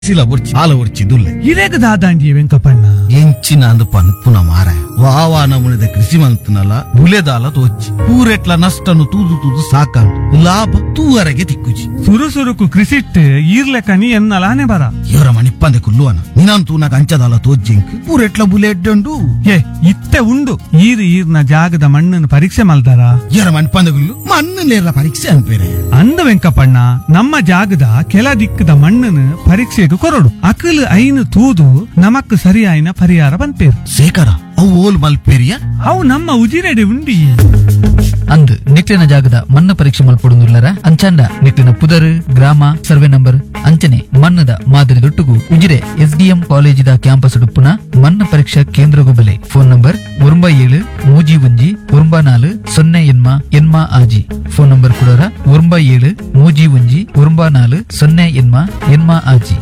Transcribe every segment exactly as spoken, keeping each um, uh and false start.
ಸಿಲ ಬುರ್ಚಿ ಆಲ ಬುರ್ಚಿ ದುಲ್ಲೆ ಇರೇಗ ದಾದಾಂಡಿ ವೆಂಕಪಣ್ಣ ಎಂಚಿನ ಅಂದು ಪನ್ಪುನ ಮಾರ ವಾವಾ ನಮುನಿದ ಕೃಷಿ ಮಂತನಲ ಬುಲೆದಾಲ ತೋಚಿ ಪೂರೆಟ್ಲ ನಷ್ಟನು ತೂದು ತೂದು ಸಾಕಂಡು ಲಾಭ ತೂವರೆಗೆ ತಿಕ್ಕುಜಿ ಸುರು ಸುರುಕು ಕೃಷಿಟ್ ಈರ್ಲೆಕನಿ ಎನ್ನಲಾನೆ ಬರ ಇವರ ಮಣಿಪ್ಪಂದೆ ಕುಲ್ಲುವನ ನಿನ್ನಂತೂ ನಾಗ ಅಂಚದಾಲ ತೋಜ್ಜಿಂಕ್ ಪೂರೆಟ್ಲ ಬುಲೆ ಎಡ್ಡಂಡು ಏ ಇತ್ತೆ ಉಂಡು ಈರ್ ಈರ್ನ ಜಾಗದ ಮಣ್ಣನ್ನು ಪರೀಕ್ಷೆ ಮಲ್ದಾರ ಇವರ ಮಣಿಪ್ಪಂದೆ ಗುಲ್ಲು ಮಣ್ಣನೇರ ಪರೀಕ್ಷೆ ಅನ್ಪೇರೆ ಅಂದ ವೆಂಕಪಣ್ಣ ನಮ್ಮ ಜಾಗದ ಕೆಲ ದಿಕ್ಕದ ಮಣ್ಣನ್ನು ಪರೀಕ್ಷೆಗೆ ಕೊರಡು ಅಕಲ್ ಐನು ತೂದು ನಮಕ್ ಸರಿಯಾಯಿನ ಪರಿಹಾರ ಬಂತೇರು ಶೇಖರ ಅವು ಓಲ್ ಮಲ್ಪೇರಿಯ ಅವು ನಮ್ಮ ಉಜಿರೆಡೆ ಉಂಡಿ ಅಂದ್ ನಿಕ್ಲಿನ ಜಾಗದ ಮಣ್ಣು ಪರೀಕ್ಷೆ ಮಲ್ಪಡುವುದಿಲ್ಲರ ಅಂಚಾಂಡ ನಿಕ್ಲಿನ ಪುದರ್ ಗ್ರಾಮ ಸರ್ವೆ ನಂಬರ್ ಅಂಚನೆ ಮಣ್ಣದ ಮಾದರಿ ದೊಟ್ಟುಗು ಉಜಿರೆ ಎಸ್ಡಿಎಂ ಕಾಲೇಜಿದ ಕ್ಯಾಂಪಸ್ ಡುಪ್ಪುನ ಮಣ್ಣು ಪರೀಕ್ಷಾ ಕೇಂದ್ರಗು ಬೆಲೆ ಫೋನ್ ನಂಬರ್ ಒಂಬ ಏಳು ಮೂಜಿ ಒಂಜಿ ಒಂಬ ನಾಲು ಸೊನ್ನೆ ಎನ್ಮ ಎನ್ಮ ಆಜಿ ಫೋನ್ ನಂಬರ್ ಕೊಡೋರ ಒಂಬ ಏಳು ಮೂಜಿ ಒಂಜಿ ಒಂಬ ನಾಲು ಸೊನ್ನೆ ಎನ್ಮ ಎನ್ಮ ಆಜಿ.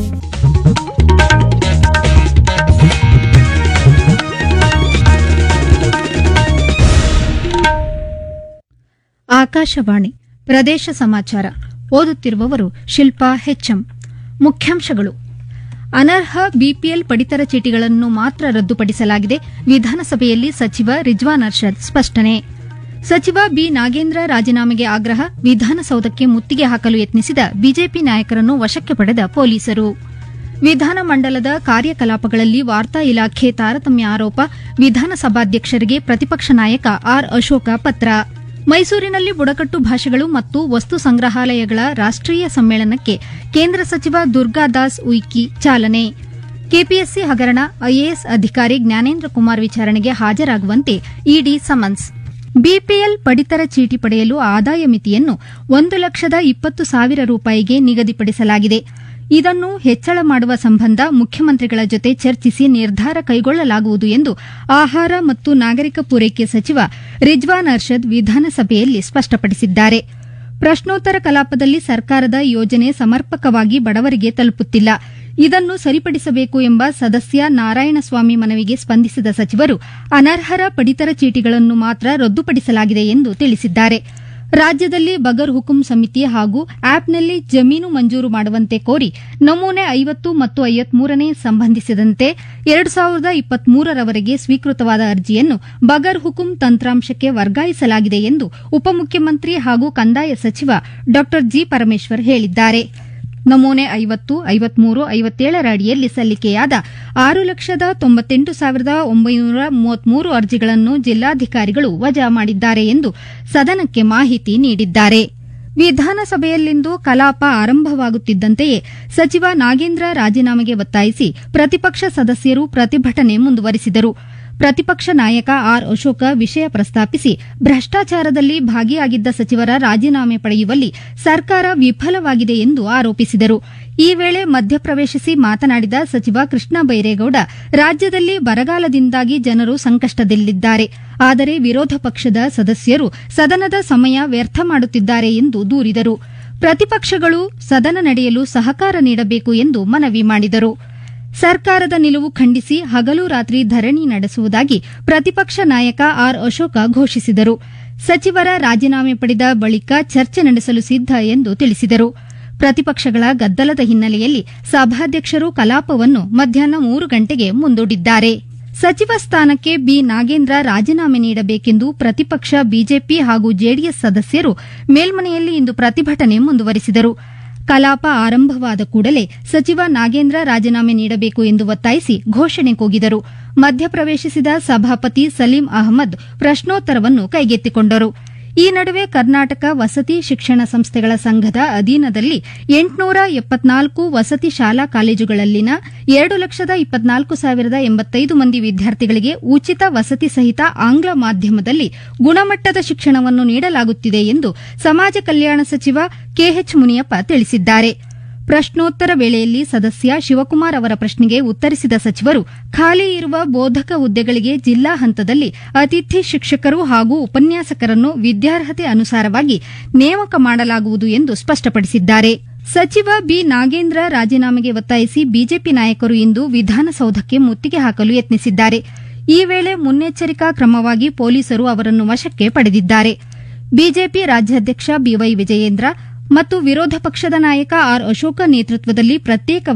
ಆಕಾಶವಾಣಿ ಪ್ರದೇಶ ಸಮಾಚಾರ ಓದುತ್ತಿರುವವರು ಶಿಲ್ಪಾ ಹೆಚ್ಎಂ. ಮುಖ್ಯಾಂಶಗಳು: ಅನರ್ಹ ಬಿಪಿಎಲ್ ಪಡಿತರ ಚೀಟಿಗಳನ್ನು ಮಾತ್ರ ರದ್ದುಪಡಿಸಲಾಗಿದೆ, ವಿಧಾನಸಭೆಯಲ್ಲಿ ಸಚಿವ ರಿಜ್ವಾನ್ ಅರ್ಷದ್ ಸ್ಪಷ್ಟನೆ. ಸಚಿವ ಬಿ ನಾಗೇಂದ್ರ ರಾಜೀನಾಮೆಗೆ ಆಗ್ರಹ, ವಿಧಾನಸೌಧಕ್ಕೆ ಮುತ್ತಿಗೆ ಹಾಕಲು ಯತ್ನಿಸಿದ ಬಿಜೆಪಿ ನಾಯಕರನ್ನು ವಶಕ್ಕೆ ಪಡೆದ ಪೊಲೀಸರು. ವಿಧಾನಮಂಡಲದ ಕಾರ್ಯಕಲಾಪಗಳಲ್ಲಿ ವಾರ್ತಾ ಇಲಾಖೆ ತಾರತಮ್ಯ ಆರೋಪ, ವಿಧಾನಸಭಾಧ್ಯಕ್ಷರಿಗೆ ಪ್ರತಿಪಕ್ಷ ನಾಯಕ ಆರ್ ಅಶೋಕ ಪತ್ರ. ಮೈಸೂರಿನಲ್ಲಿ ಬುಡಕಟ್ಟು ಭಾಷೆಗಳು ಮತ್ತು ವಸ್ತು ಸಂಗ್ರಹಾಲಯಗಳ ರಾಷ್ಟ್ರೀಯ ಸಮ್ಮೇಳನಕ್ಕೆ ಕೇಂದ್ರ ಸಚಿವ ದುರ್ಗಾದಾಸ್ ಉಯಿಕೆ ಚಾಲನೆ. ಕೆಪಿಎಸ್ಸಿ ಹಗರಣ, ಐಎಎಸ್ ಅಧಿಕಾರಿ ಜ್ಞಾನೇಂದ್ರ ಕುಮಾರ್ ವಿಚಾರಣೆಗೆ ಹಾಜರಾಗುವಂತೆ ಇಡಿ ಸಮನ್ಸ್. ಬಿಪಿಎಲ್ ಪಡಿತರ ಚೀಟಿ ಪಡೆಯಲು ಆದಾಯ ಮಿತಿಯನ್ನು ಒಂದು ಲಕ್ಷದ ಇಪ್ಪತ್ತು ಸಾವಿರ ರೂಪಾಯಿಗೆ ನಿಗದಿಪಡಿಸಲಾಗಿದೆ. ಇದನ್ನು ಹೆಚ್ಚಳ ಮಾಡುವ ಸಂಬಂಧ ಮುಖ್ಯಮಂತ್ರಿಗಳ ಜೊತೆ ಚರ್ಚಿಸಿ ನಿರ್ಧಾರ ಕೈಗೊಳ್ಳಲಾಗುವುದು ಎಂದು ಆಹಾರ ಮತ್ತು ನಾಗರಿಕ ಪೂರೈಕೆ ಸಚಿವ ರಿಜ್ವಾನ್ ಅರ್ಷದ್ ವಿಧಾನಸಭೆಯಲ್ಲಿ ಸ್ಪಷ್ಟಪಡಿಸಿದ್ದಾರೆ. ಪ್ರಶ್ನೋತ್ತರ ಕಲಾಪದಲ್ಲಿ ಸರ್ಕಾರದ ಯೋಜನೆ ಸಮರ್ಪಕವಾಗಿ ಬಡವರಿಗೆ ತಲುಪುತ್ತಿಲ್ಲ, ಇದನ್ನು ಸರಿಪಡಿಸಬೇಕು ಎಂಬ ಸದಸ್ಯ ನಾರಾಯಣಸ್ವಾಮಿ ಮನವಿಗೆ ಸ್ಪಂದಿಸಿದ ಸಚಿವರು ಅನರ್ಹರ ಪಡಿತರ ಚೀಟಿಗಳನ್ನು ಮಾತ್ರ ರದ್ದುಪಡಿಸಲಾಗಿದೆ ಎಂದು ತಿಳಿಸಿದ್ದಾರೆ. ರಾಜ್ಯದಲ್ಲಿ ಬಗರ್ ಹುಕುಂ ಸಮಿತಿ ಹಾಗೂ ಆಪ್ನಲ್ಲಿ ಜಮೀನು ಮಂಜೂರು ಮಾಡುವಂತೆ ಕೋರಿ ನಮೂನೆ ಐವತ್ತು ಮತ್ತು ಐವತ್ಮೂರನೇ ಸಂಬಂಧಿಸಿದಂತೆ ಎರಡು ಸಾವಿರದ ಇಪ್ಪತ್ಮೂರರವರೆಗೆ ಸ್ವೀಕೃತವಾದ ಅರ್ಜಿಯನ್ನು ಬಗರ್ ಹುಕುಂ ತಂತ್ರಾಂಶಕ್ಕೆ ವರ್ಗಾಯಿಸಲಾಗಿದೆ ಎಂದು ಉಪಮುಖ್ಯಮಂತ್ರಿ ಹಾಗೂ ಕಂದಾಯ ಸಚಿವ ಡಾ ಜಿ ಪರಮೇಶ್ವರ್ ಹೇಳಿದ್ದಾರೆ. ನಮೂನೆ ಐವತ್ತು, ಐವತ್ಮೂರು, ಐವತ್ತೇಳರ ಅಡಿಯಲ್ಲಿ ಸಲ್ಲಿಕೆಯಾದ ಆರು ಲಕ್ಷದ ತೊಂಬತ್ತೆಂಟು ಸಾವಿರದ ಒಂಬೈನೂರ ಮೂವತ್ಮೂರು ಅರ್ಜಿಗಳನ್ನು ಜಿಲ್ಲಾಧಿಕಾರಿಗಳು ವಜಾ ಮಾಡಿದ್ದಾರೆ ಎಂದು ಸದನಕ್ಕೆ ಮಾಹಿತಿ ನೀಡಿದ್ದಾರೆ. ವಿಧಾನಸಭೆಯಲ್ಲಿಂದು ಕಲಾಪ ಆರಂಭವಾಗುತ್ತಿದ್ದಂತೆಯೇ ಸಚಿವ ನಾಗೇಂದ್ರ ರಾಜೀನಾಮೆಗೆ ಒತ್ತಾಯಿಸಿ ಪ್ರತಿಪಕ್ಷ ಸದಸ್ಯರು ಪ್ರತಿಭಟನೆ ಮುಂದುವರಿಸಿದರು. ಪ್ರತಿಪಕ್ಷ ನಾಯಕ ಆರ್ ಅಶೋಕ ವಿಷಯ ಪ್ರಸ್ತಾಪಿಸಿ ಭ್ರಷ್ಟಾಚಾರದಲ್ಲಿ ಭಾಗಿಯಾಗಿದ್ದ ಸಚಿವರ ರಾಜೀನಾಮೆ ಪಡೆಯುವಲ್ಲಿ ಸರ್ಕಾರ ವಿಫಲವಾಗಿದೆ ಎಂದು ಆರೋಪಿಸಿದರು. ಈ ವೇಳೆ ಮಧ್ಯಪ್ರವೇಶಿಸಿ ಮಾತನಾಡಿದ ಸಚಿವ ಕೃಷ್ಣ ಬೈರೇಗೌಡ, ರಾಜ್ಯದಲ್ಲಿ ಬರಗಾಲದಿಂದಾಗಿ ಜನರು ಸಂಕಷ್ಟದಲ್ಲಿದ್ದಾರೆ, ಆದರೆ ವಿರೋಧ ಪಕ್ಷದ ಸದಸ್ಯರು ಸದನದ ಸಮಯ ವ್ಯರ್ಥ ಮಾಡುತ್ತಿದ್ದಾರೆ ಎಂದು ದೂರಿದರು. ಪ್ರತಿಪಕ್ಷಗಳು ಸದನ ನಡೆಯಲು ಸಹಕಾರ ನೀಡಬೇಕು ಎಂದು ಮನವಿ ಮಾಡಿದರು. ಸರ್ಕಾರದ ನಿಲುವು ಖಂಡಿಸಿ ಹಗಲು ರಾತ್ರಿ ಧರಣಿ ನಡೆಸುವುದಾಗಿ ಪ್ರತಿಪಕ್ಷ ನಾಯಕ ಆರ್ ಅಶೋಕ ಘೋಷಿಸಿದರು. ಸಚಿವರ ರಾಜೀನಾಮೆ ಪಡೆದ ಬಳಿಕ ಚರ್ಚೆ ನಡೆಸಲು ಸಿದ್ದ ಎಂದು ತಿಳಿಸಿದರು. ಪ್ರತಿಪಕ್ಷಗಳ ಗದ್ದಲದ ಹಿನ್ನೆಲೆಯಲ್ಲಿ ಸಭಾಧ್ಯಕ್ಷರು ಕಲಾಪವನ್ನು ಮಧ್ಯಾಹ್ನ ಮೂರು ಗಂಟೆಗೆ ಮುಂದೂಡಿದ್ದಾರೆ. ಸಚಿವ ಸ್ಥಾನಕ್ಕೆ ಬಿ ನಾಗೇಂದ್ರ ರಾಜೀನಾಮೆ ನೀಡಬೇಕೆಂದು ಪ್ರತಿಪಕ್ಷ ಬಿಜೆಪಿ ಹಾಗೂ ಜೆಡಿಎಸ್ ಸದಸ್ಯರು ಮೇಲ್ಮನೆಯಲ್ಲಿ ಇಂದು ಪ್ರತಿಭಟನೆ ಮುಂದುವರಿಸಿದರು. ಕಲಾಪ ಆರಂಭವಾದ ಕೂಡಲೇ ಸಚಿವ ನಾಗೇಂದ್ರ ರಾಜೀನಾಮೆ ನೀಡಬೇಕು ಎಂದು ಒತ್ತಾಯಿಸಿ ಘೋಷಣೆ ಕೂಗಿದರು. ಮಧ್ಯಪ್ರವೇಶಿಸಿದ ಸಭಾಪತಿ ಸಲೀಂ ಅಹಮದ್ ಪ್ರಶ್ನೋತ್ತರವನ್ನು ಕೈಗೆತ್ತಿಕೊಂಡರು. ಈ ನಡುವೆ ಕರ್ನಾಟಕ ವಸತಿ ಶಿಕ್ಷಣ ಸಂಸ್ಥೆಗಳ ಸಂಘದ ಅಧೀನದಲ್ಲಿ ಎಂಟುನೂರ ಎಪ್ಪತ್ನಾಲ್ಕು ವಸತಿ ಶಾಲಾ ಕಾಲೇಜುಗಳಲ್ಲಿನ ಎರಡು ಲಕ್ಷದ ಇಪ್ಪತ್ನಾಲ್ಕು ಸಾವಿರದ ಎಂಬತ್ತೈದು ಮಂದಿ ವಿದ್ಯಾರ್ಥಿಗಳಿಗೆ ಉಚಿತ ವಸತಿ ಸಹಿತ ಆಂಗ್ಲ ಮಾಧ್ಯಮದಲ್ಲಿ ಗುಣಮಟ್ಟದ ಶಿಕ್ಷಣವನ್ನು ನೀಡಲಾಗುತ್ತಿದೆ ಎಂದು ಸಮಾಜ ಕಲ್ಯಾಣ ಸಚಿವ ಕೆಎಚ್ ಮುನಿಯಪ್ಪ ತಿಳಿಸಿದ್ದಾರೆ. ಪ್ರಶ್ನೋತ್ತರ ವೇಳೆಯಲ್ಲಿ ಸದಸ್ಯ ಶಿವಕುಮಾರ್ ಅವರ ಪ್ರಶ್ನೆಗೆ ಉತ್ತರಿಸಿದ ಸಚಿವರು, ಖಾಲಿ ಇರುವ ಬೋಧಕ ಹುದ್ದೆಗಳಿಗೆ ಜಿಲ್ಲಾ ಹಂತದಲ್ಲಿ ಅತಿಥಿ ಶಿಕ್ಷಕರು ಹಾಗೂ ಉಪನ್ಯಾಸಕರನ್ನು ವಿದ್ಯಾರ್ಹತೆ ಅನುಸಾರವಾಗಿ ನೇಮಕ ಮಾಡಲಾಗುವುದು ಎಂದು ಸ್ಪಷ್ಟಪಡಿಸಿದ್ದಾರೆ. ಸಚಿವ ಬಿ ನಾಗೇಂದ್ರ ರಾಜೀನಾಮೆಗೆ ಒತ್ತಾಯಿಸಿ ಬಿಜೆಪಿ ನಾಯಕರು ಇಂದು ವಿಧಾನಸೌಧಕ್ಕೆ ಮುತ್ತಿಗೆ ಹಾಕಲು ಯತ್ನಿಸಿದ್ದಾರೆ. ಈ ವೇಳೆ ಮುನ್ನೆಚ್ಚರಿಕಾ ಕ್ರಮವಾಗಿ ಪೊಲೀಸರು ಅವರನ್ನು ವಶಕ್ಕೆ ಪಡೆದಿದ್ದಾರೆ. ಬಿಜೆಪಿ ರಾಜ್ಯಾಧ್ಯಕ್ಷ ಬಿವೈ ವಿಜಯೇಂದ್ರ ಮತ್ತು ವಿರೋಧ ಪಕ್ಷದ ನಾಯಕ ಆರ್ ಅಶೋಕ ನೇತೃತ್ವದಲ್ಲಿ ಪ್ರತ್ಯೇಕ